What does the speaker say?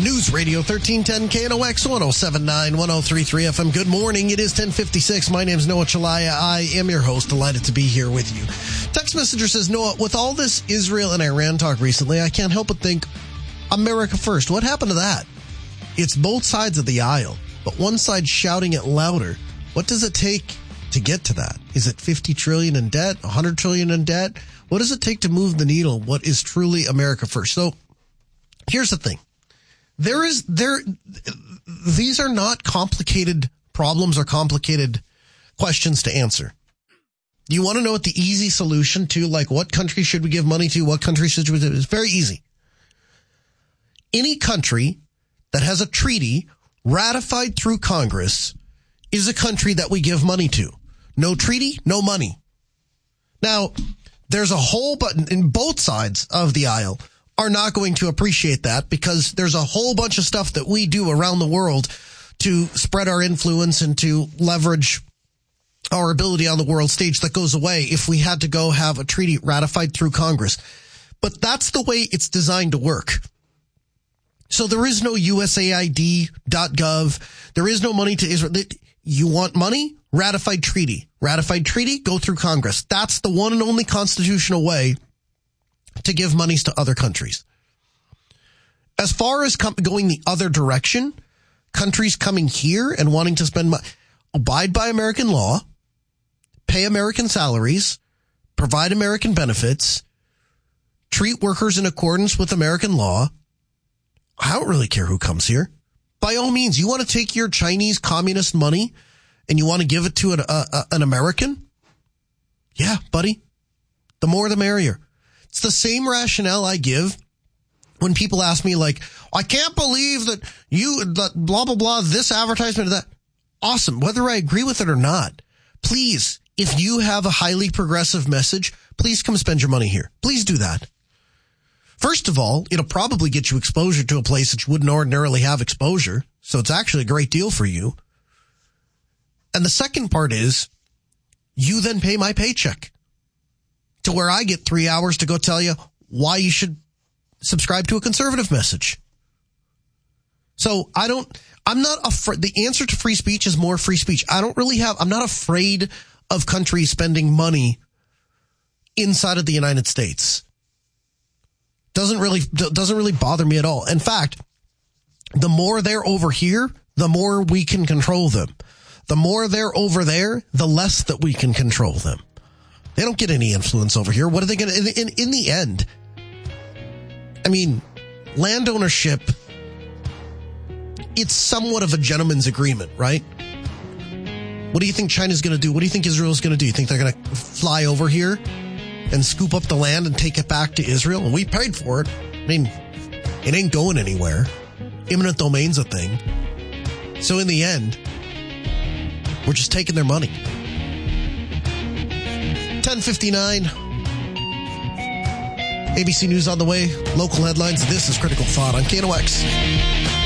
News Radio 1310 KNOX 1079 1033 FM. Good morning. It is 10:56. My name is Noah Chalaya. I am your host. Delighted to be here with you. Text messenger says, Noah, with all this Israel and Iran talk recently, I can't help but think America first. What happened to that? It's both sides of the aisle, but one side shouting it louder. What does it take to get to that? Is it 50 trillion in debt, 100 trillion in debt? What does it take to move the needle? What is truly America first? So here's the thing. These are not complicated problems or complicated questions to answer. You want to know what the easy solution to, like, what country should we give money to? What country should we do? It's very easy. Any country that has a treaty ratified through Congress is a country that we give money to. No treaty, no money. Now, there's a whole button in both sides of the aisle are not going to appreciate that because there's a whole bunch of stuff that we do around the world to spread our influence and to leverage our ability on the world stage that goes away if we had to go have a treaty ratified through Congress. But that's the way it's designed to work. So there is no USAID.gov. There is no money to Israel. You want money? Ratified treaty. Ratified treaty, go through Congress. That's the one and only constitutional way to give monies to other countries. As far as going the other direction, countries coming here and wanting to spend money, abide by American law, pay American salaries, provide American benefits, treat workers in accordance with American law. I don't really care who comes here. By all means, you want to take your Chinese communist money and you want to give it to an American? Yeah, buddy. The more the merrier. It's the same rationale I give when people ask me, like, I can't believe that blah, blah, blah, this advertisement or that. Awesome. Whether I agree with it or not, please, if you have a highly progressive message, please come spend your money here. Please do that. First of all, it'll probably get you exposure to a place that you wouldn't ordinarily have exposure. So it's actually a great deal for you. And the second part is you then pay my paycheck to where I get 3 hours to go tell you why you should subscribe to a conservative message. So I'm not afraid. The answer to free speech is more free speech. I'm not afraid of countries spending money inside of the United States. Doesn't really bother me at all. In fact, the more they're over here, the more we can control them. The more they're over there, the less that we can control them. They don't get any influence over here. What are they going to, in the end? I mean, land ownership, it's somewhat of a gentleman's agreement, right? What do you think China's going to do? What do you think Israel's going to do? You think they're going to fly over here and scoop up the land and take it back to Israel? And we paid for it. I mean, it ain't going anywhere. Eminent domain's a thing. So in the end, we're just taking their money. 10:59. ABC News on the way. Local headlines. This is Critical Thought on KNOX.